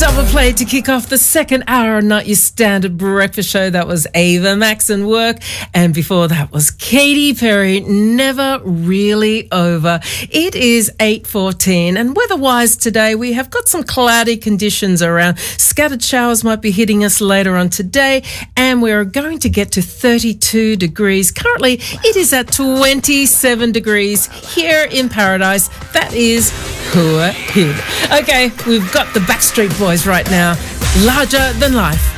Double play to kick off the second hour, not your standard breakfast show. That was Ava Max and Work. And before that was Katy Perry, Never Really Over. It is 8:14 and weather-wise today, we have got some cloudy conditions around. Scattered showers might be hitting us later on today, and we're going to get to 32 degrees. Currently, it is at 27 degrees here in Paradise. That is Hua Hin. Okay, we've got the Backstreet Boys right now. Larger Than Life.